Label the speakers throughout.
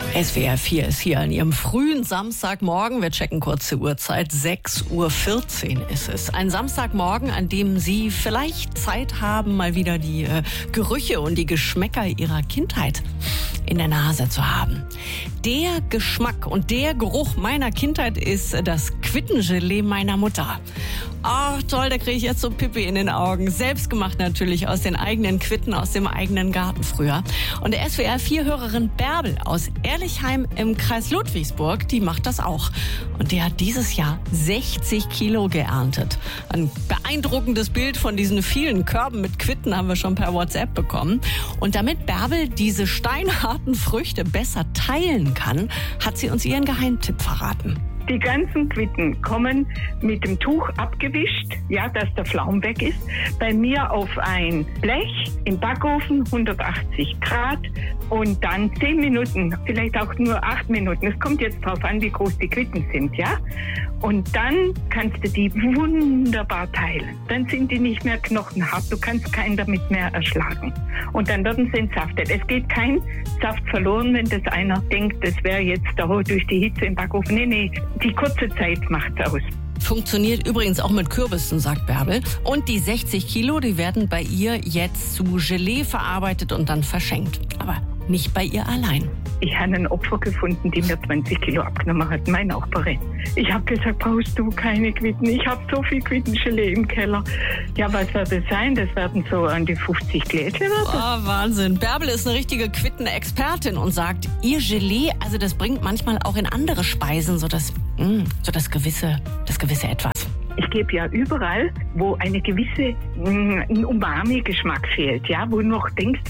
Speaker 1: SWR 4 ist hier an Ihrem frühen Samstagmorgen. Wir checken kurz die Uhrzeit. 6:14 Uhr ist es. Ein Samstagmorgen, an dem Sie vielleicht Zeit haben, mal wieder die Gerüche und die Geschmäcker Ihrer Kindheit in der Nase zu haben. Der Geschmack und der Geruch meiner Kindheit ist das Quittengelee meiner Mutter. Ach toll, da kriege ich jetzt so Pipi in den Augen. Selbstgemacht natürlich aus den eigenen Quitten, aus dem eigenen Garten früher. Und der SWR 4-Hörerin Bärbel aus Ehrlichheim im Kreis Ludwigsburg, die macht das auch. Und die hat dieses Jahr 60 Kilo geerntet. Ein beeindruckendes Bild von diesen vielen Körben mit Quitten haben wir schon per WhatsApp bekommen. Und damit Bärbel diese steinharten Früchte besser teilen kann, hat sie uns ihren Geheimtipp verraten.
Speaker 2: Die ganzen Quitten kommen mit dem Tuch abgewischt, ja, dass der Flaum weg ist. Bei mir auf ein Blech im Backofen, 180 Grad und dann 10 Minuten, vielleicht auch nur 8 Minuten. Es kommt jetzt drauf an, wie groß die Quitten sind, ja. Und dann kannst du die wunderbar teilen. Dann sind die nicht mehr knochenhart, du kannst keinen damit mehr erschlagen. Und dann werden sie entsaftet. Es geht kein Saft verloren, wenn das einer denkt, das wäre jetzt durch die Hitze im Backofen. Nee, die kurze Zeit macht's aus.
Speaker 1: Funktioniert übrigens auch mit Kürbissen, sagt Bärbel. Und die 60 Kilo, die werden bei ihr jetzt zu Gelee verarbeitet und dann verschenkt. Aber nicht bei ihr allein.
Speaker 2: Ich habe ein Opfer gefunden, die mir 20 Kilo abgenommen hat, meine Nachbarin. Ich habe gesagt, brauchst du keine Quitten? Ich habe so viel Quittengelee im Keller. Ja, was wird das sein? Das werden so an die 50 Gläschen.
Speaker 1: Oh, Wahnsinn. Bärbel ist eine richtige Quittenexpertin und sagt, ihr Gelee, also das bringt manchmal auch in andere Speisen so das gewisse Etwas.
Speaker 2: Ich gebe ja überall, wo eine gewisse ein Umami-Geschmack fehlt, ja, wo du noch denkst,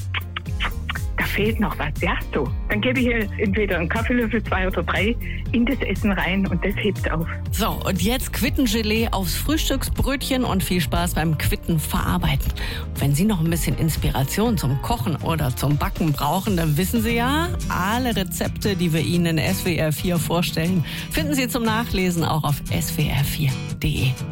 Speaker 2: da fehlt noch was, ja, so. Dann gebe ich entweder einen Kaffeelöffel, 2 oder 3 in das Essen rein und das hebt auf.
Speaker 1: So, und jetzt Quittengelee aufs Frühstücksbrötchen und viel Spaß beim Quitten verarbeiten. Und wenn Sie noch ein bisschen Inspiration zum Kochen oder zum Backen brauchen, dann wissen Sie ja, alle Rezepte, die wir Ihnen in SWR 4 vorstellen, finden Sie zum Nachlesen auch auf swr4.de.